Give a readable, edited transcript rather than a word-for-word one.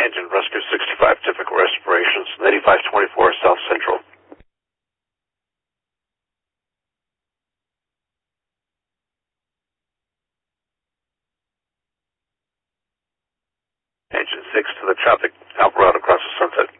Engine Rescue 65, typical respirations, 8524 South Central. Engine 6 to the traffic, Alvarado across the sunset.